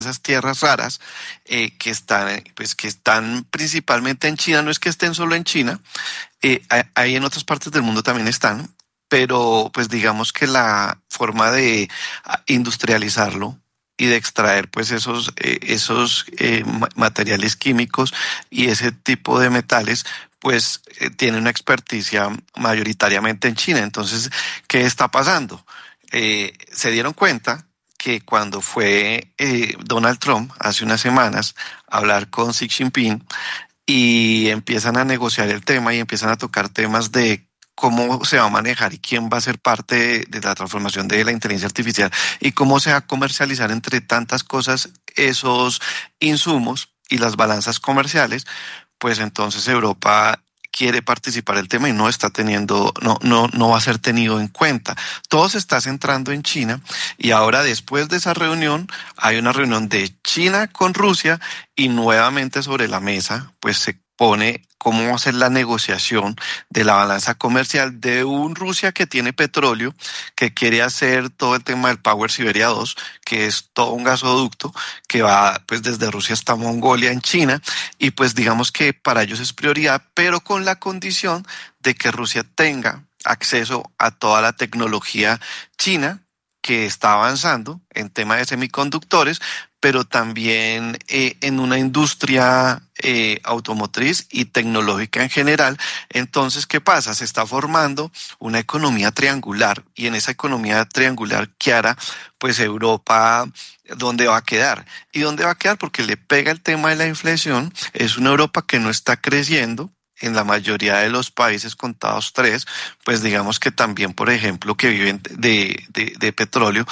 esas tierras raras que están principalmente en China. No es que estén solo en China, hay en otras partes del mundo también están, pero pues digamos que la forma de industrializarlo y de extraer pues esos materiales químicos y ese tipo de metales pues tiene una experticia mayoritariamente en China. Entonces, ¿qué está pasando? Se dieron cuenta que cuando fue Donald Trump hace unas semanas a hablar con Xi Jinping y empiezan a negociar el tema y empiezan a tocar temas de cómo se va a manejar y quién va a ser parte de la transformación de la inteligencia artificial y cómo se va a comercializar entre tantas cosas esos insumos y las balanzas comerciales, pues entonces Europa quiere participar del tema y no va a ser tenido en cuenta. Todo se está centrando en China y ahora después de esa reunión hay una reunión de China con Rusia y nuevamente sobre la mesa pues se pone cómo hacer la negociación de la balanza comercial de un Rusia que tiene petróleo, que quiere hacer todo el tema del Power Siberia 2, que es todo un gasoducto que va pues desde Rusia hasta Mongolia en China, y pues digamos que para ellos es prioridad, pero con la condición de que Rusia tenga acceso a toda la tecnología china que está avanzando en tema de semiconductores, pero también en una industria automotriz y tecnológica en general. Entonces, ¿qué pasa? Se está formando una economía triangular y en esa economía triangular, ¿qué hará? Pues Europa, ¿dónde va a quedar? ¿Y dónde va a quedar? Porque le pega el tema de la inflación. Es una Europa que no está creciendo. En la mayoría de los países contados tres, pues digamos que también, por ejemplo, que viven de petróleo,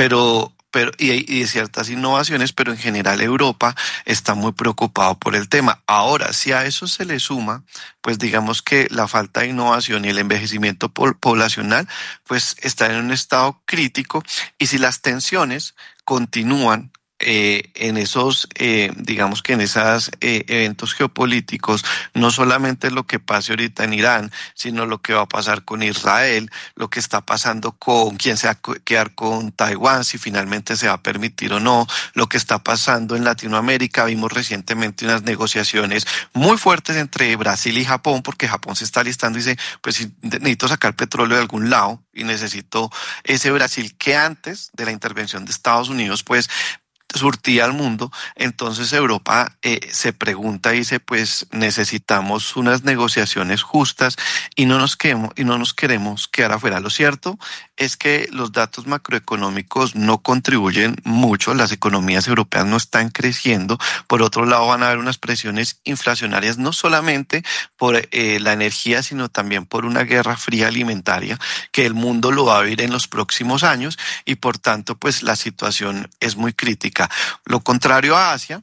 y de ciertas innovaciones, pero en general Europa está muy preocupado por el tema. Ahora, si a eso se le suma, pues digamos que la falta de innovación y el envejecimiento poblacional, pues está en un estado crítico, y si las tensiones continúan en esos, digamos que en esos eventos geopolíticos, no solamente lo que pase ahorita en Irán, sino lo que va a pasar con Israel, lo que está pasando con quién se va a quedar con Taiwán, si finalmente se va a permitir o no, lo que está pasando en Latinoamérica. Vimos recientemente unas negociaciones muy fuertes entre Brasil y Japón, porque Japón se está listando y dice, pues si necesito sacar petróleo de algún lado y necesito ese Brasil que antes de la intervención de Estados Unidos, pues surtía al mundo. Entonces Europa se pregunta y dice, pues necesitamos unas negociaciones justas y no nos queremos quedar afuera. Lo cierto es que los datos macroeconómicos no contribuyen mucho, las economías europeas no están creciendo. Por otro lado, van a haber unas presiones inflacionarias, no solamente por la energía, sino también por una guerra fría alimentaria que el mundo lo va a vivir en los próximos años, y por tanto, pues la situación es muy crítica. Lo contrario a Asia,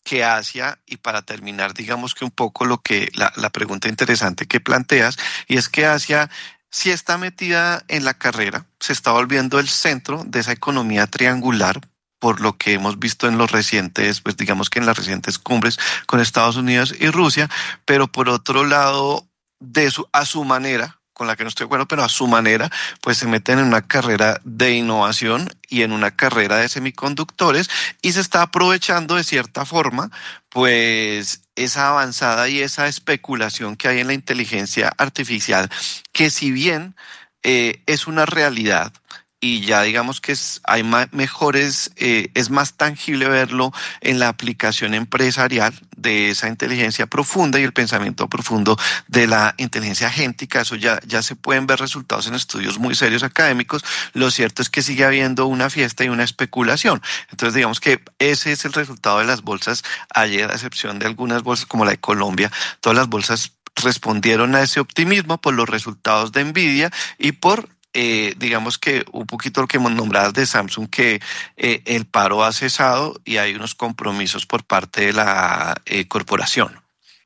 y para terminar, digamos que un poco la pregunta interesante que planteas, y es que Asia sí está metida en la carrera, se está volviendo el centro de esa economía triangular, por lo que hemos visto en los recientes, pues digamos que en las recientes cumbres con Estados Unidos y Rusia, pero por otro lado, a su manera, con la que no estoy de acuerdo, pero a su manera, pues se meten en una carrera de innovación y en una carrera de semiconductores, y se está aprovechando de cierta forma, pues esa avanzada y esa especulación que hay en la inteligencia artificial, que si bien es una realidad, y ya digamos que hay mejores, es más tangible verlo en la aplicación empresarial de esa inteligencia profunda y el pensamiento profundo de la inteligencia agéntica. Eso ya se pueden ver resultados en estudios muy serios académicos. Lo cierto es que sigue habiendo una fiesta y una especulación. Entonces digamos que ese es el resultado de las bolsas ayer, a excepción de algunas bolsas como la de Colombia. Todas las bolsas respondieron a ese optimismo por los resultados de Nvidia y por digamos que un poquito lo que nombrabas de Samsung, que el paro ha cesado y hay unos compromisos por parte de la corporación.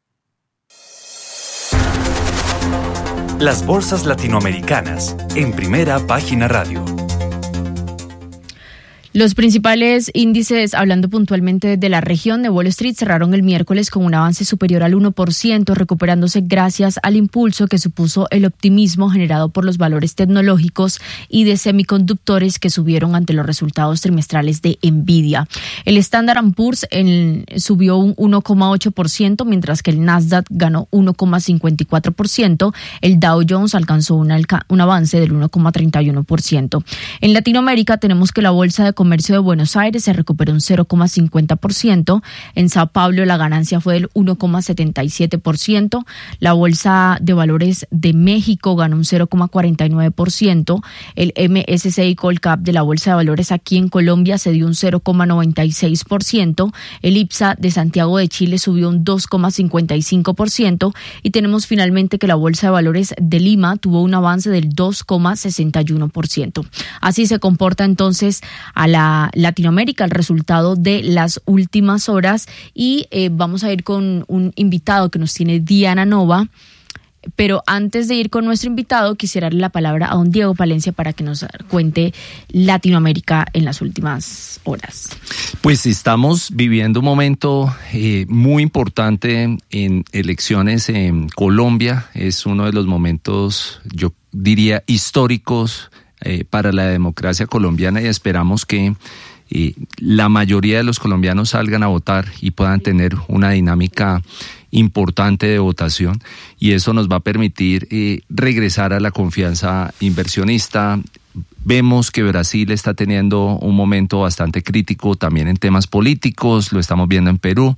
Las bolsas latinoamericanas en Primera Página Radio. Los principales índices, hablando puntualmente de la región de Wall Street, cerraron el miércoles con un avance superior al 1%, recuperándose gracias al impulso que supuso el optimismo generado por los valores tecnológicos y de semiconductores que subieron ante los resultados trimestrales de Nvidia. El Standard & Poor's subió un 1,8%, mientras que el Nasdaq ganó 1,54%. El Dow Jones alcanzó un avance del 1,31%. En Latinoamérica tenemos que la Bolsa de Comercio de Buenos Aires se recuperó un 0,50%. En Sao Paulo la ganancia fue del 1,77%. La Bolsa de Valores de México ganó un 0,49%. El MSCI Colcap de la Bolsa de Valores aquí en Colombia se dio un 0,96%. El IPSA de Santiago de Chile subió un 2,55%. Y tenemos finalmente que la Bolsa de Valores de Lima tuvo un avance del 2,61%. Así se comporta entonces a la Latinoamérica el resultado de las últimas horas y vamos a ir con un invitado que nos tiene Diana Nova. Pero antes de ir con nuestro invitado, quisiera darle la palabra a don Diego Palencia para que nos cuente Latinoamérica en las últimas horas. Pues estamos viviendo un momento muy importante en elecciones en Colombia. Es uno de los momentos, yo diría, históricos para la democracia colombiana y esperamos que la mayoría de los colombianos salgan a votar y puedan tener una dinámica importante de votación y eso nos va a permitir regresar a la confianza inversionista. Vemos que Brasil está teniendo un momento bastante crítico también en temas políticos, lo estamos viendo en Perú.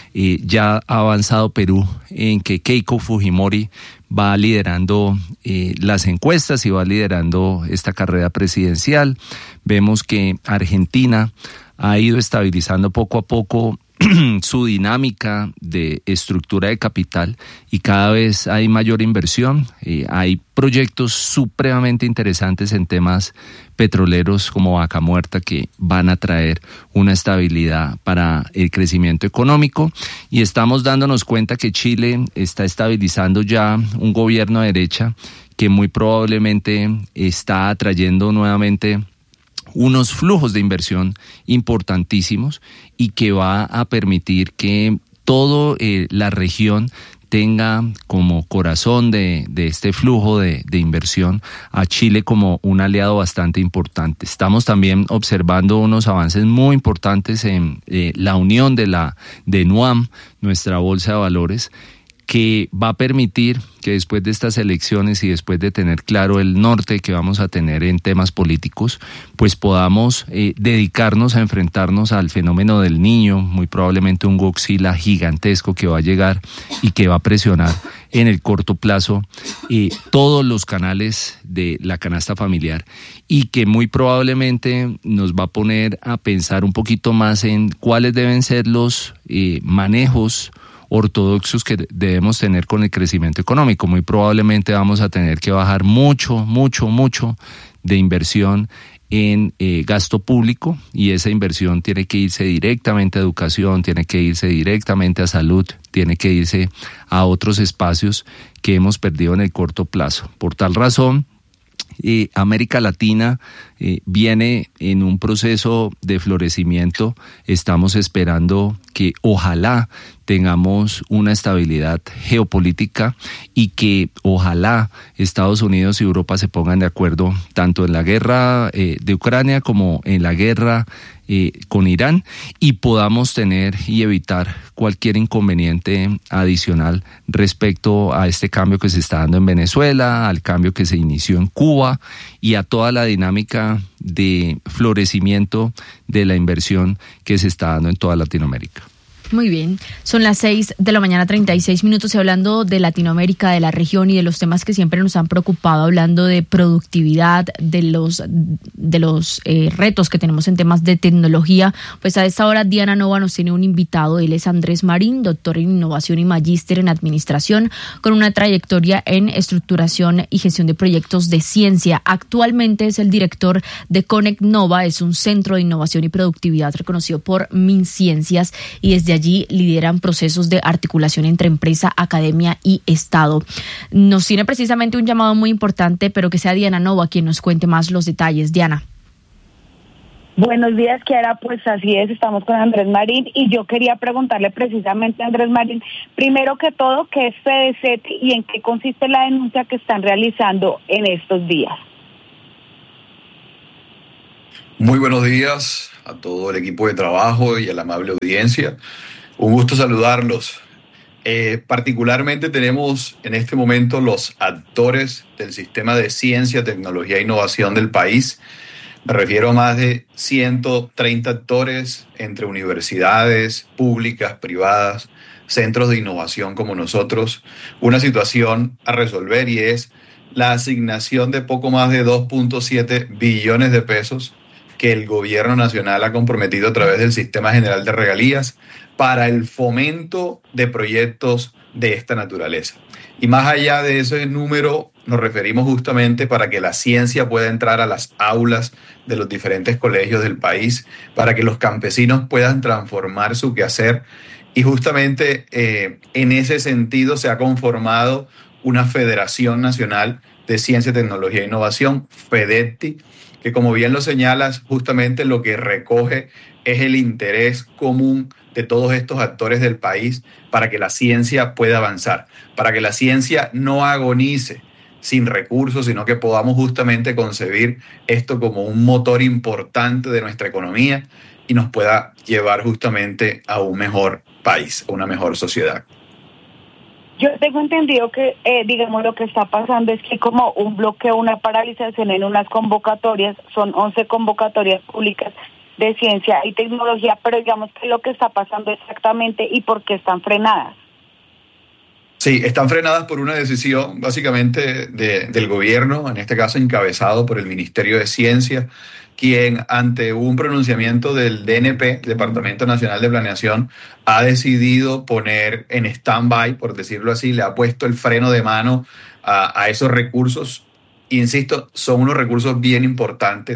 Ya ha avanzado Perú en que Keiko Fujimori va liderando las encuestas y va liderando esta carrera presidencial. Vemos que Argentina ha ido estabilizando poco a poco su dinámica de estructura de capital y cada vez hay mayor inversión. Hay proyectos supremamente interesantes en temas petroleros como Vaca Muerta que van a traer una estabilidad para el crecimiento económico y estamos dándonos cuenta que Chile está estabilizando ya un gobierno de derecha que muy probablemente está atrayendo nuevamente unos flujos de inversión importantísimos y que va a permitir que toda la región tenga como corazón de este flujo de inversión a Chile como un aliado bastante importante. Estamos también observando unos avances muy importantes en la unión de NUAM, nuestra bolsa de valores, que va a permitir que después de estas elecciones y después de tener claro el norte que vamos a tener en temas políticos, pues podamos dedicarnos a enfrentarnos al fenómeno del Niño, muy probablemente un Godzilla gigantesco que va a llegar y que va a presionar en el corto plazo todos los canales de la canasta familiar y que muy probablemente nos va a poner a pensar un poquito más en cuáles deben ser los manejos ortodoxos que debemos tener con el crecimiento económico. Muy probablemente vamos a tener que bajar mucho de inversión en gasto público y esa inversión tiene que irse directamente a educación, tiene que irse directamente a salud, tiene que irse a otros espacios que hemos perdido en el corto plazo. Por tal razón, América Latina viene en un proceso de florecimiento. Estamos esperando que ojalá tengamos una estabilidad geopolítica y que ojalá Estados Unidos y Europa se pongan de acuerdo tanto en la guerra de Ucrania como en la guerra con Irán y podamos tener y evitar cualquier inconveniente adicional respecto a este cambio que se está dando en Venezuela, al cambio que se inició en Cuba y a toda la dinámica de florecimiento de la inversión que se está dando en toda Latinoamérica. Muy bien, son las 6:36 a.m. y hablando de Latinoamérica, de la región y de los temas que siempre nos han preocupado, hablando de productividad, de los retos que tenemos en temas de tecnología, pues a esta hora Diana Nova nos tiene un invitado. Él es Andrés Marín, doctor en innovación y magíster en administración, con una trayectoria en estructuración y gestión de proyectos de ciencia. Actualmente es el director de Connect Nova, es un centro de innovación y productividad reconocido por MinCiencias y desde allí lideran procesos de articulación entre empresa, academia y Estado. Nos tiene precisamente un llamado muy importante, pero que sea Diana Nova quien nos cuente más los detalles. Diana. Buenos días, Kiara. Pues así es, estamos con Andrés Marín y yo quería preguntarle precisamente a Andrés Marín, primero que todo, ¿qué es FEDECET y en qué consiste la denuncia que están realizando en estos días? Muy buenos días a todo el equipo de trabajo y a la amable audiencia. Un gusto saludarlos. Particularmente tenemos en este momento los actores del sistema de ciencia, tecnología e innovación del país. Me refiero a más de 130 actores entre universidades públicas, privadas, centros de innovación como nosotros. Una situación a resolver y es la asignación de poco más de 2.7 billones de pesos que el gobierno nacional ha comprometido a través del Sistema General de Regalías para el fomento de proyectos de esta naturaleza. Y más allá de ese número, nos referimos justamente para que la ciencia pueda entrar a las aulas de los diferentes colegios del país, para que los campesinos puedan transformar su quehacer. Y justamente en ese sentido se ha conformado una Federación Nacional de Ciencia, Tecnología e Innovación, FEDECTI, que como bien lo señalas, justamente lo que recoge es el interés común de todos estos actores del país para que la ciencia pueda avanzar, para que la ciencia no agonice sin recursos, sino que podamos justamente concebir esto como un motor importante de nuestra economía y nos pueda llevar justamente a un mejor país, a una mejor sociedad. Yo tengo entendido que, digamos, lo que está pasando es que como un bloqueo, una paralización en unas convocatorias, son 11 convocatorias públicas de ciencia y tecnología, pero digamos que lo que está pasando exactamente y por qué están frenadas. Sí, están frenadas por una decisión básicamente del gobierno, en este caso encabezado por el Ministerio de Ciencia, quien ante un pronunciamiento del DNP, Departamento Nacional de Planeación, ha decidido poner en stand-by, por decirlo así, le ha puesto el freno de mano a esos recursos. Insisto, son unos recursos bien importantes,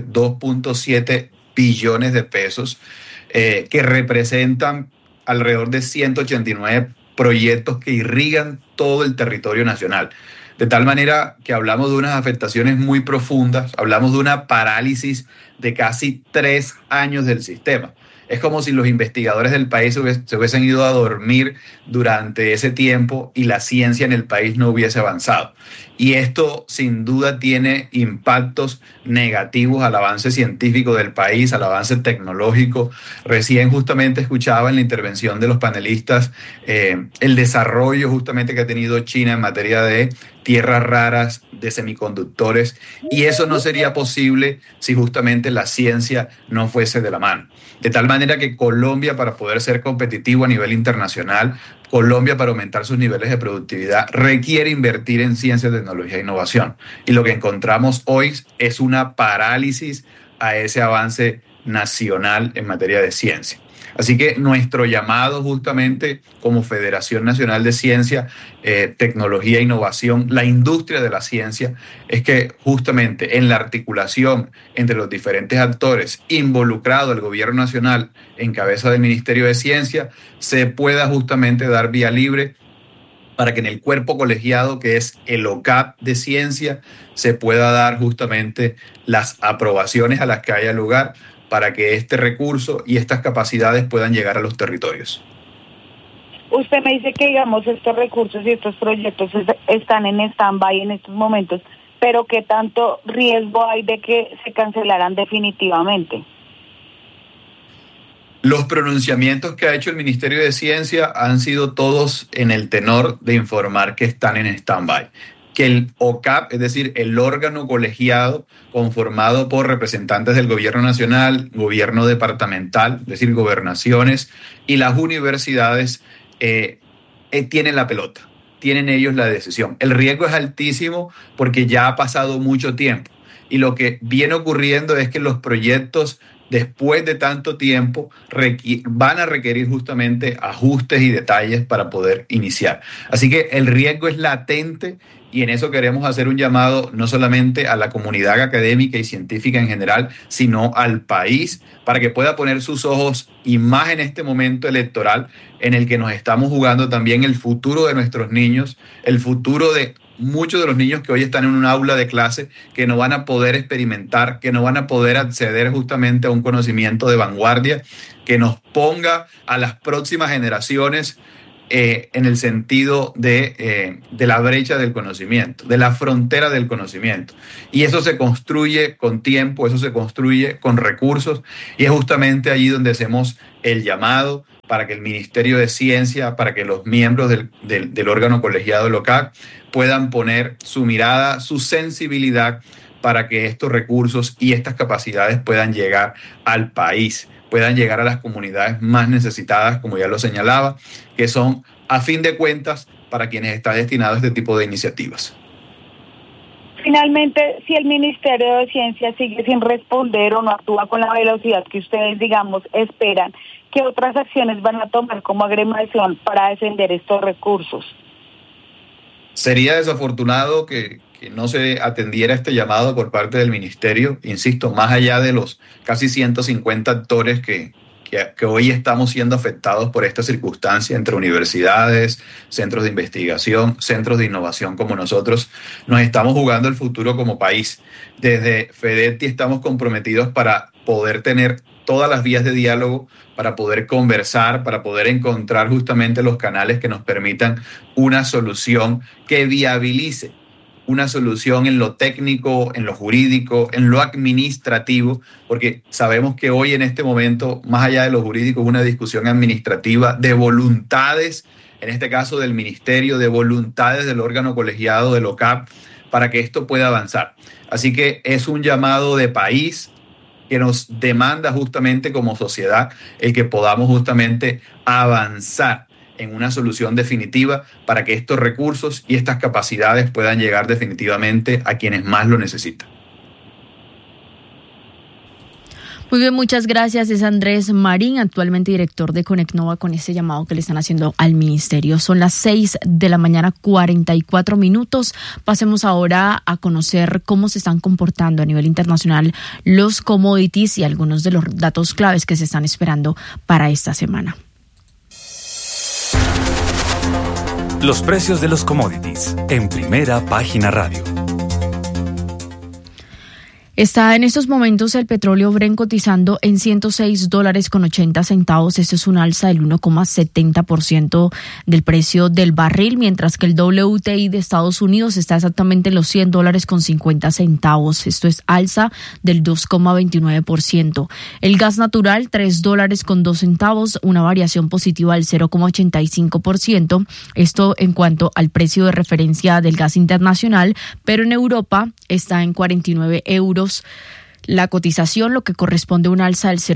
2.7 billones de pesos, que representan alrededor de 189 proyectos que irrigan todo el territorio nacional. De tal manera que hablamos de unas afectaciones muy profundas, hablamos de una parálisis de casi 3 años del sistema. Es como si los investigadores del país se hubiesen ido a dormir durante ese tiempo y la ciencia en el país no hubiese avanzado. Y esto sin duda tiene impactos negativos al avance científico del país, al avance tecnológico. Recién justamente escuchaba en la intervención de los panelistas el desarrollo justamente que ha tenido China en materia de tierras raras, de semiconductores, y eso no sería posible si justamente la ciencia no fuese de la mano. De tal manera que Colombia, para poder ser competitivo a nivel internacional, Colombia, para aumentar sus niveles de productividad, requiere invertir en ciencia, tecnología e innovación. Y lo que encontramos hoy es una parálisis a ese avance nacional en materia de ciencia. Así que nuestro llamado justamente como Federación Nacional de Ciencia, Tecnología e Innovación, la industria de la ciencia, es que justamente en la articulación entre los diferentes actores involucrados, el gobierno nacional en cabeza del Ministerio de Ciencia, se pueda justamente dar vía libre para que en el cuerpo colegiado, que es el OCAP de ciencia, se pueda dar justamente las aprobaciones a las que haya lugar para que este recurso y estas capacidades puedan llegar a los territorios. Usted me dice que, digamos, estos recursos y estos proyectos están en stand-by en estos momentos, pero ¿qué tanto riesgo hay de que se cancelaran definitivamente? Los pronunciamientos que ha hecho el Ministerio de Ciencia han sido todos en el tenor de informar que están en stand-by. Que el OCAP, es decir, el órgano colegiado conformado por representantes del gobierno nacional, gobierno departamental, es decir, gobernaciones y las universidades, tienen la pelota, tienen ellos la decisión. El riesgo es altísimo porque ya ha pasado mucho tiempo y lo que viene ocurriendo es que los proyectos después de tanto tiempo van a requerir justamente ajustes y detalles para poder iniciar. Así que el riesgo es latente y en eso queremos hacer un llamado no solamente a la comunidad académica y científica en general, sino al país para que pueda poner sus ojos y más en este momento electoral en el que nos estamos jugando también el futuro de nuestros niños, el futuro de muchos de los niños que hoy están en un aula de clase que no van a poder experimentar, que no van a poder acceder justamente a un conocimiento de vanguardia que nos ponga a las próximas generaciones en el sentido de la brecha del conocimiento, de la frontera del conocimiento. Y eso se construye con tiempo, eso se construye con recursos, y es justamente allí donde hacemos el llamado para que el Ministerio de Ciencia, para que los miembros del órgano colegiado local puedan poner su mirada, su sensibilidad para que estos recursos y estas capacidades puedan llegar al país, puedan llegar a las comunidades más necesitadas, como ya lo señalaba, que son, a fin de cuentas, para quienes está destinado este tipo de iniciativas. Finalmente, si el Ministerio de Ciencia sigue sin responder o no actúa con la velocidad que ustedes, digamos, esperan, ¿qué otras acciones van a tomar como agremiación para defender estos recursos? Sería desafortunado que no se atendiera este llamado por parte del Ministerio, insisto, más allá de los casi 150 actores que hoy estamos siendo afectados por esta circunstancia, entre universidades, centros de investigación, centros de innovación como nosotros, nos estamos jugando el futuro como país. Desde FEDETI estamos comprometidos para poder tener todas las vías de diálogo, para poder conversar, para poder encontrar justamente los canales que nos permitan una solución que viabilice una solución en lo técnico, en lo jurídico, en lo administrativo, porque sabemos que hoy en este momento, más allá de lo jurídico, es una discusión administrativa de voluntades, en este caso del ministerio, de voluntades del órgano colegiado del OCAP, para que esto pueda avanzar. Así que es un llamado de país que nos demanda justamente como sociedad el que podamos justamente avanzar en una solución definitiva para que estos recursos y estas capacidades puedan llegar definitivamente a quienes más lo necesitan. Muy bien, muchas gracias. Es Andrés Marín, actualmente director de Conecnova, con este llamado que le están haciendo al ministerio. Son las 6:44 a.m. Pasemos ahora a conocer cómo se están comportando a nivel internacional los commodities y algunos de los datos claves que se están esperando para esta semana. Los precios de los commodities en Primera Página Radio. Está en estos momentos el petróleo Brent cotizando en $106.80. Esto es un alza del 1,70% del precio del barril, mientras que el WTI de Estados Unidos está exactamente en los $100.50. Esto es alza del 2,29%. El gas natural, $3.02, una variación positiva del 0,85%. Esto en cuanto al precio de referencia del gas internacional, pero en Europa está en 49 euros la cotización, lo que corresponde a un alza del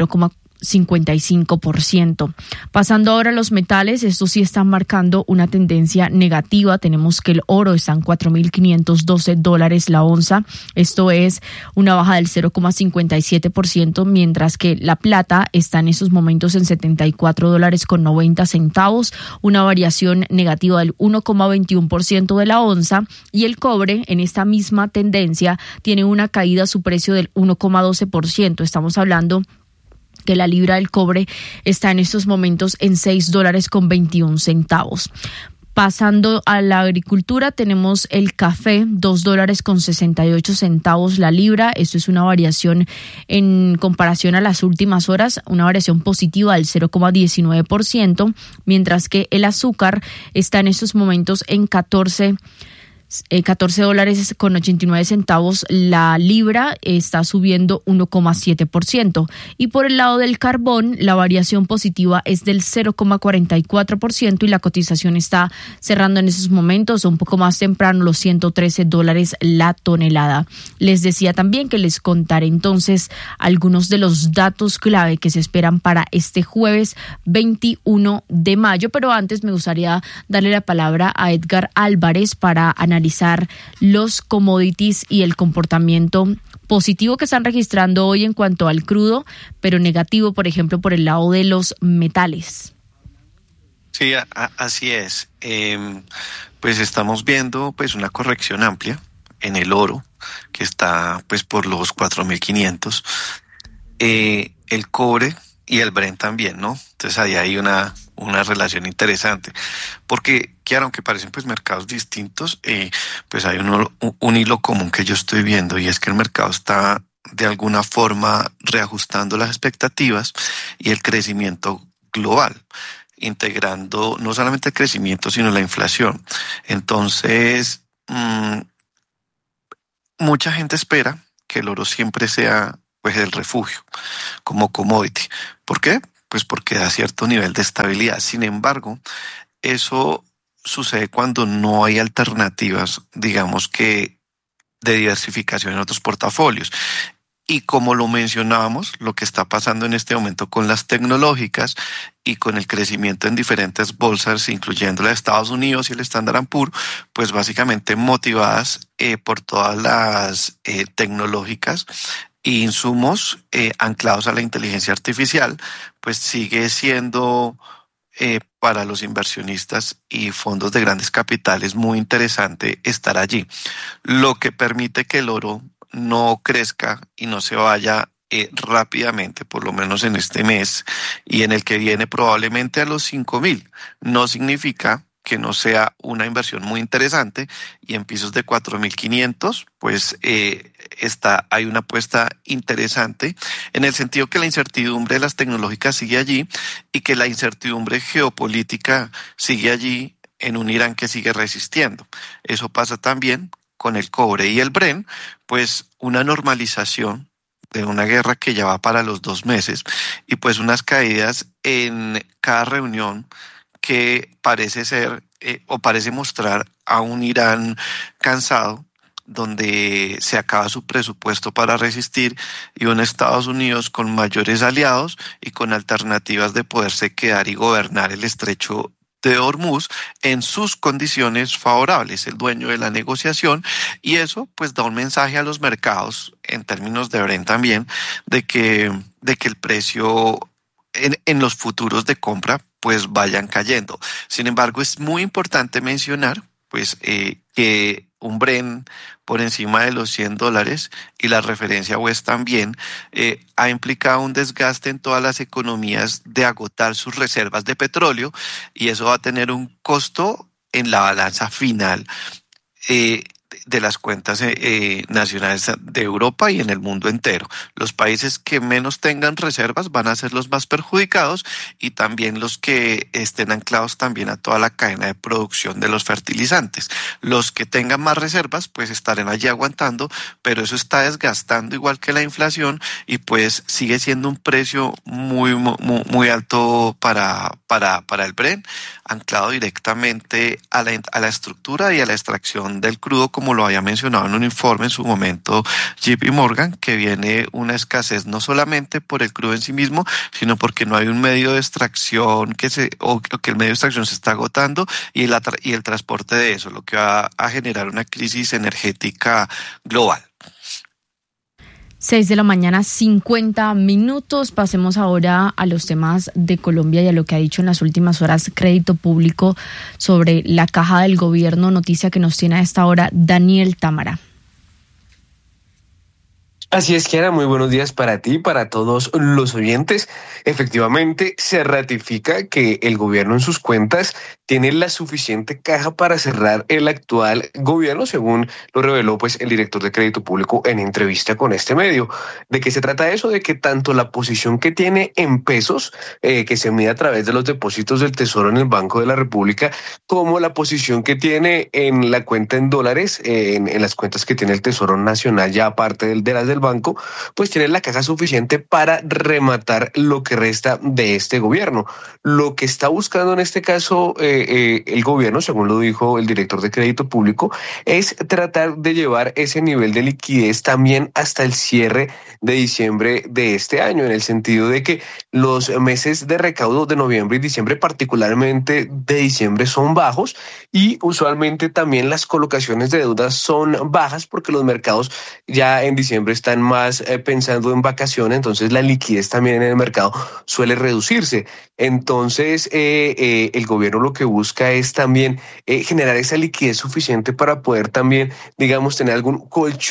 0,55%. Pasando ahora a los metales, estos sí están marcando una tendencia negativa. Tenemos que el oro está en $4,512 la onza. Esto es una baja del 0,57%, mientras que la plata está en estos momentos en $74.90, una variación negativa del 1,21% de la onza. Y el cobre, en esta misma tendencia, tiene una caída a su precio del 1,12%. Estamos hablando que la libra del cobre está en estos momentos en $6.21. Pasando a la agricultura, tenemos el café, $2.68 la libra. Esto es una variación en comparación a las últimas horas, una variación positiva del 0,19%, mientras que el azúcar está en estos momentos en $14.89 la libra, está subiendo 1,7%. Y por el lado del carbón, la variación positiva es del 0,44% y la cotización está cerrando en esos momentos un poco más temprano los $113 la tonelada. Les decía también que les contaré entonces algunos de los datos clave que se esperan para este jueves 21 de mayo, pero antes me gustaría darle la palabra a Edgar Álvarez para analizar los commodities y el comportamiento positivo que están registrando hoy en cuanto al crudo, pero negativo, por ejemplo, por el lado de los metales. Sí, así es. Pues estamos viendo pues una corrección amplia en el oro, que está pues por los 4.500. El cobre y el Brent también, ¿no? Entonces ahí hay una relación interesante, porque claro, aunque parecen pues mercados distintos, pues hay un hilo común que yo estoy viendo, y es que el mercado está de alguna forma reajustando las expectativas y el crecimiento global, integrando no solamente el crecimiento, sino la inflación. Entonces, mucha gente espera que el oro siempre sea pues el refugio como commodity. ¿Por qué? Pues porque da cierto nivel de estabilidad. Sin embargo, eso sucede cuando no hay alternativas, digamos que de diversificación en otros portafolios. Y como lo mencionábamos, lo que está pasando en este momento con las tecnológicas y con el crecimiento en diferentes bolsas, incluyendo la de Estados Unidos y el Standard & Poor's, pues básicamente motivadas por todas las tecnológicas e insumos anclados a la inteligencia artificial, pues sigue siendo para los inversionistas y fondos de grandes capitales muy interesante estar allí, lo que permite que el oro no crezca y no se vaya rápidamente, por lo menos en este mes y en el que viene probablemente a los 5,000. No significa que no sea una inversión muy interesante, y en pisos de 4,500 pues hay una apuesta interesante, en el sentido que la incertidumbre de las tecnológicas sigue allí y que la incertidumbre geopolítica sigue allí en un Irán que sigue resistiendo. Eso pasa también con el cobre y el Brent, pues una normalización de una guerra que ya va para los 2 meses, y pues unas caídas en cada reunión que parece ser o parece mostrar a un Irán cansado, donde se acaba su presupuesto para resistir, y un Estados Unidos con mayores aliados y con alternativas de poderse quedar y gobernar el estrecho de Hormuz en sus condiciones favorables, el dueño de la negociación, y eso pues da un mensaje a los mercados en términos de Brent también, de que el precio en los futuros de compra pues vayan cayendo. Sin embargo, es muy importante mencionar pues que un Brent por encima de los $100 y la referencia West también ha implicado un desgaste en todas las economías de agotar sus reservas de petróleo, y eso va a tener un costo en la balanza final de las cuentas nacionales de Europa y en el mundo entero. Los países que menos tengan reservas van a ser los más perjudicados, y también los que estén anclados también a toda la cadena de producción de los fertilizantes. Los que tengan más reservas pues estarán allí aguantando, pero eso está desgastando igual que la inflación, y pues sigue siendo un precio muy alto para el Brent, anclado directamente a la estructura y a la extracción del crudo, como lo había mencionado en un informe en su momento JP Morgan, que viene una escasez no solamente por el crudo en sí mismo, sino porque no hay un medio de extracción o que el medio de extracción se está agotando, y el transporte de eso, lo que va a generar una crisis energética global. 6 de la mañana, 50 minutos. Pasemos ahora a los temas de Colombia y a lo que ha dicho en las últimas horas Crédito Público sobre la caja del gobierno. Noticia que nos tiene a esta hora Daniel Támara. Así es, Kiara, muy buenos días para ti y para todos los oyentes. Efectivamente, se ratifica que el gobierno en sus cuentas tiene la suficiente caja para cerrar el actual gobierno, según lo reveló pues el director de Crédito Público en entrevista con este medio. ¿De qué se trata eso? De que tanto la posición que tiene en pesos, que se mide a través de los depósitos del Tesoro en el Banco de la República, como la posición que tiene en la cuenta en dólares, en las cuentas que tiene el Tesoro Nacional, ya aparte de las del banco, pues tiene la caja suficiente para rematar lo que resta de este gobierno. Lo que está buscando en este caso el gobierno, según lo dijo el director de Crédito Público, es tratar de llevar ese nivel de liquidez también hasta el cierre de diciembre de este año, en el sentido de que los meses de recaudo de noviembre y diciembre, particularmente de diciembre, son bajos, y usualmente también las colocaciones de deudas son bajas porque los mercados ya en diciembre están más pensando en vacaciones, entonces la liquidez también en el mercado suele reducirse. Entonces el gobierno lo que busca es también generar esa liquidez suficiente para poder también, digamos, tener algún colchón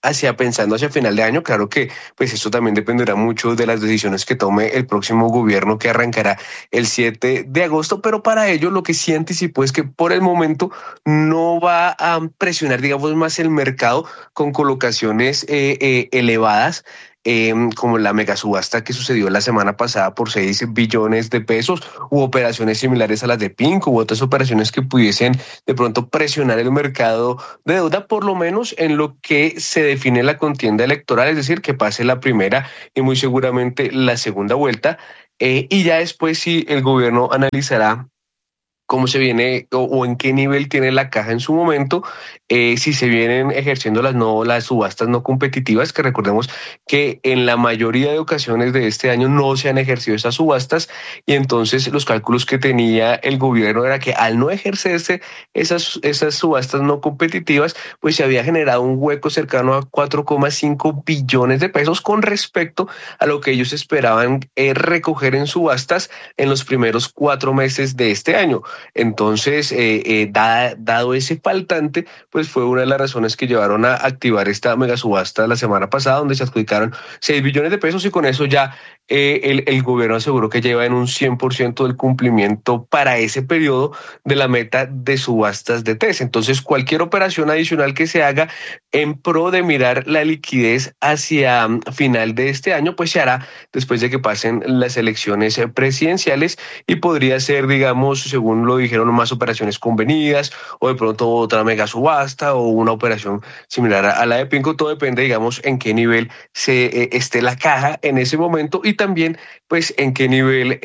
pensando hacia final de año. Claro que pues esto también dependerá mucho de las decisiones que tome el próximo gobierno, que arrancará el 7 de agosto, pero para ello lo que sí anticipó es que por el momento no va a presionar, digamos, más el mercado con colocaciones elevadas, como la mega subasta que sucedió la semana pasada por 6 billones de pesos, u operaciones similares a las de Pinco, u otras operaciones que pudiesen de pronto presionar el mercado de deuda, por lo menos en lo que se define la contienda electoral, es decir, que pase la primera y muy seguramente la segunda vuelta, y ya después sí el gobierno analizará cómo se viene o en qué nivel tiene la caja en su momento, si se vienen ejerciendo las subastas no competitivas, que recordemos que en la mayoría de ocasiones de este año no se han ejercido esas subastas, y entonces los cálculos que tenía el gobierno era que al no ejercerse esas subastas no competitivas, pues se había generado un hueco cercano a 4,5 billones de pesos con respecto a lo que ellos esperaban recoger en subastas en los primeros 4 meses de este año. Entonces, dado ese faltante, pues fue una de las razones que llevaron a activar esta mega subasta la semana pasada, donde se adjudicaron 6 billones de pesos, y con eso ya el gobierno aseguró que lleva en un 100% del cumplimiento para ese periodo de la meta de subastas de TES. Entonces, cualquier operación adicional que se haga en pro de mirar la liquidez hacia final de este año, pues se hará después de que pasen las elecciones presidenciales, y podría ser, digamos, según lo dijeron, más operaciones convenidas, o de pronto otra mega subasta o una operación similar a la de Pinco. Todo depende, digamos, en qué nivel esté la caja en ese momento, y también pues en qué nivel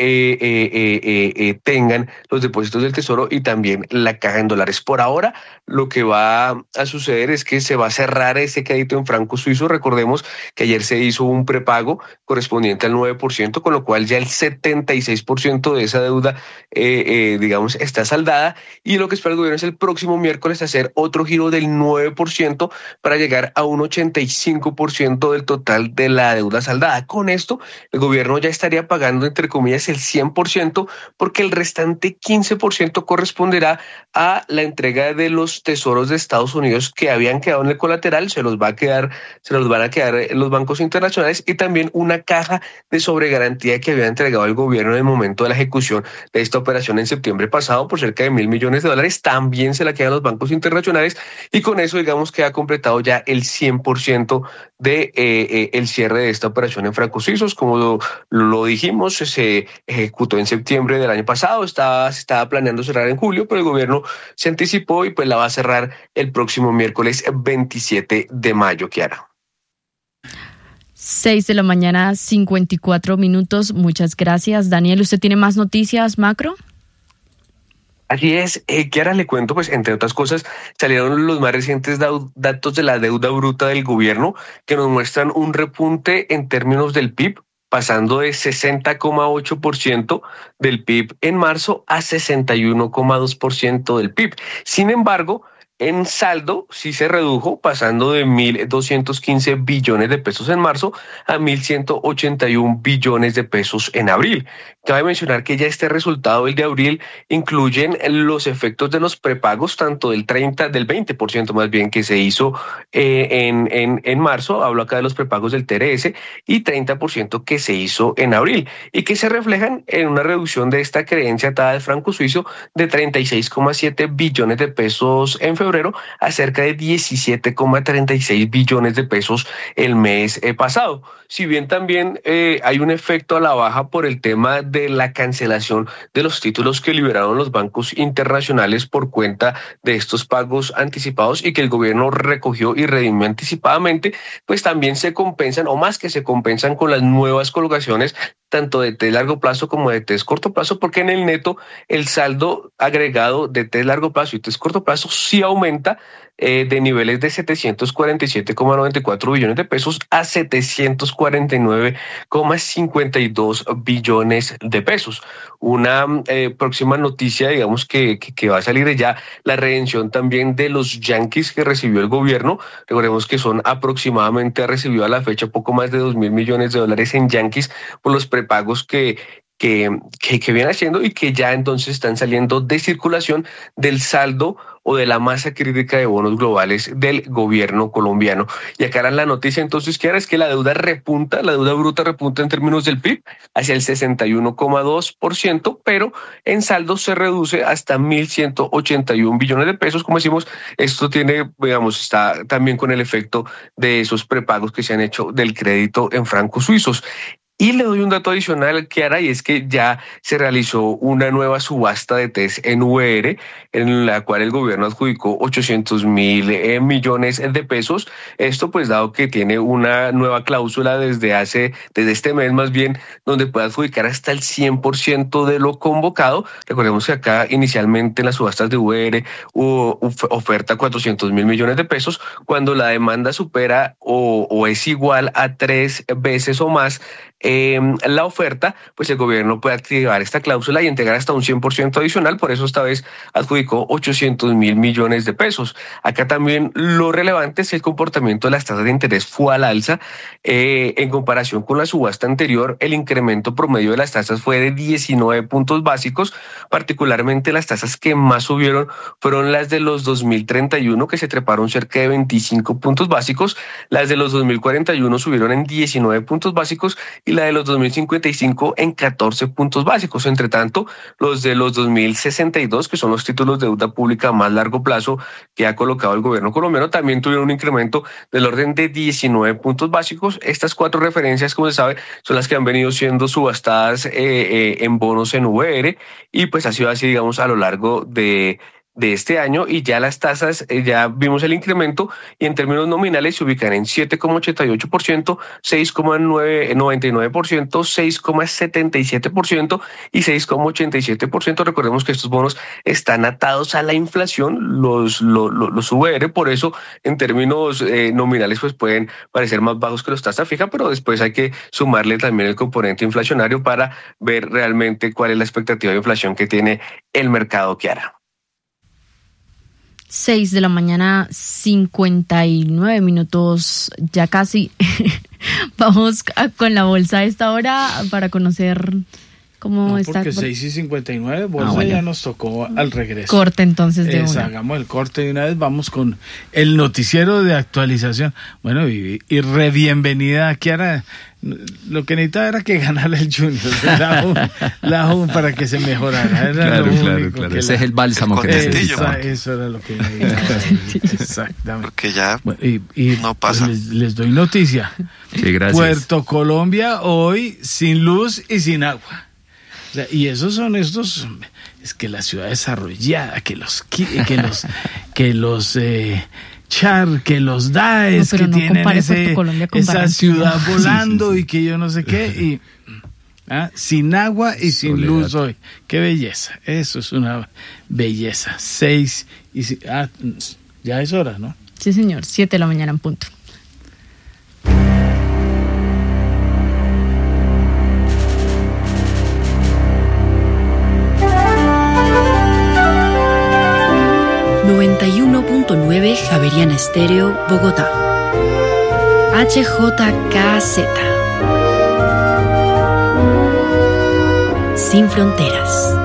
tengan los depósitos del Tesoro y también la caja en dólares. Por ahora, lo que va a suceder es que se va a cerrar ese crédito en franco suizo. Recordemos que ayer se hizo un prepago correspondiente al 9%, con lo cual ya el 76% de esa deuda, digamos, está saldada, y lo que espera el gobierno es el próximo miércoles hacer otro giro del 9% para llegar a un 85% del total de la deuda saldada. Con esto, el gobierno ya estaría pagando, entre comillas, el 100%, porque el restante 15% corresponderá a la entrega de los tesoros de Estados Unidos que habían quedado en el colateral. Se los van a quedar los bancos internacionales, y también una caja de sobregarantía que había entregado el gobierno en el momento de la ejecución de esta operación en septiembre pasado por cerca de $1.000 millones. También se la quedan los bancos internacionales, y con eso, digamos, que ha completado ya el 100% de el cierre de esta operación en francos suizos. Como lo dijimos, se ejecutó en septiembre del año pasado, se estaba planeando cerrar en julio, pero el gobierno se anticipó y pues la va a cerrar el próximo miércoles 27 de mayo, Kiara. 6:54 a.m. Muchas gracias, Daniel. ¿Usted tiene más noticias macro? Así es, Kiara, le cuento, pues entre otras cosas, salieron los más recientes datos de la deuda bruta del gobierno, que nos muestran un repunte en términos del PIB, pasando de 60,8% del PIB en marzo a 61,2% del PIB. Sin embargo, en saldo sí se redujo, pasando de 1.215 billones de pesos en marzo a 1.181 billones de pesos en abril. Cabe mencionar que ya este resultado, el de abril, incluyen los efectos de los prepagos, tanto del 20% más bien, que se hizo en marzo. Hablo acá de los prepagos del TRS, y 30% que se hizo en abril, y que se reflejan en una reducción de esta creencia atada al franco suizo de 36,7 billones de pesos en febrero a cerca de 17,36 billones de pesos el mes pasado. Si bien también hay un efecto a la baja por el tema de la cancelación de los títulos que liberaron los bancos internacionales por cuenta de estos pagos anticipados, y que el gobierno recogió y redimió anticipadamente, pues también se compensan, o más que se compensan, con las nuevas colocaciones tanto de T largo plazo como de T corto plazo, porque en el neto el saldo agregado de T largo plazo y T corto plazo sí aumenta de niveles de 747,94 billones de pesos a 749,52 billones de pesos. Una próxima noticia, digamos, que va a salir de ya, la redención también de los Yankees que recibió el gobierno. Recordemos que son aproximadamente, ha recibido a la fecha poco más de $2.000 millones en Yankees por los prepagos que que viene haciendo y que ya entonces están saliendo de circulación del saldo o de la masa crítica de bonos globales del gobierno colombiano. Y acá era la noticia entonces que es que la deuda bruta repunta en términos del PIB hacia el 61,2%, pero en saldo se reduce hasta 1.181 billones de pesos. Como decimos, esto está también con el efecto de esos prepagos que se han hecho del crédito en francos suizos. Y le doy un dato adicional, Kiara, y es que ya se realizó una nueva subasta de test en VR, en la cual el gobierno adjudicó 800.000 millones de pesos. Esto pues dado que tiene una nueva cláusula desde este mes más bien, donde puede adjudicar hasta el 100% de lo convocado. Recordemos que acá inicialmente en las subastas de VR hubo oferta 400.000 millones de pesos. Cuando la demanda supera o es igual a 3 veces o más la oferta, pues el gobierno puede activar esta cláusula y entregar hasta un 100% adicional. Por eso esta vez adjudicó 800.000 millones de pesos. Acá también lo relevante es que el comportamiento de las tasas de interés fue al alza. En comparación con la subasta anterior, el incremento promedio de las tasas fue de 19 puntos básicos. Particularmente las tasas que más subieron fueron las de los 2031, que se treparon cerca de 25 puntos básicos. Las de los 2041 subieron en 19 puntos básicos y la de los 2055 en 14 puntos básicos. Entre tanto, los de los 2062, que son los títulos de deuda pública a más largo plazo que ha colocado el gobierno colombiano, también tuvieron un incremento del orden de 19 puntos básicos. Estas 4 referencias, como se sabe, son las que han venido siendo subastadas en bonos en VR, y pues ha sido así, digamos, a lo largo de este año, y ya las tasas, ya vimos el incremento, y en términos nominales se ubican en 7,88%, 6,99%, 6,77% y 6,87%. Recordemos que estos bonos están atados a la inflación, los VR, por eso en términos nominales pues pueden parecer más bajos que los tasa fija, pero después hay que sumarle también el componente inflacionario para ver realmente cuál es la expectativa de inflación que tiene el mercado, Kiara. 6:59 a.m, ya casi. Vamos con la bolsa a esta hora para conocer cómo está. Porque 6:59, bolsa bueno. Ya nos tocó al regreso. Corte entonces de una. Hagamos el corte de una vez, vamos con el noticiero de actualización. Bueno, y bienvenida a Kiara. Lo que necesitaba era que ganara el Junior, la para que se mejorara. Era claro. Ese es el bálsamo que necesitaba. Eso era lo que necesitaba. Exactamente. Porque ya no pasa. Les doy noticia. Sí, gracias. Puerto Colombia hoy sin luz y sin agua. O sea, y esos son estos, es que la ciudad desarrollada, que los Char, que los DAES, que no tienen esa ciudad volando, sí. Y que yo no sé qué, y sin agua y sin soledad. Luz hoy. Qué belleza, eso es una belleza. 6 y ya es hora, ¿no? Sí, señor, 7 a.m. en punto. Javeriana Estéreo, Bogotá. HJKZ. Sin fronteras.